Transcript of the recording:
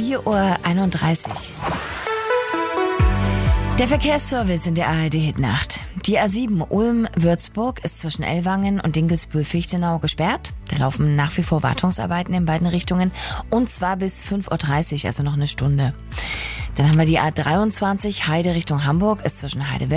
4:31 Uhr. Der Verkehrsservice in der ARD-Hitnacht. Die A7 Ulm-Würzburg ist zwischen Ellwangen und Dinkelsbühl-Fichtenau gesperrt. Da laufen nach wie vor Wartungsarbeiten in beiden Richtungen. Und zwar bis 5:30 Uhr, also noch eine Stunde. Dann haben wir die A23 Heide Richtung Hamburg, ist zwischen Heide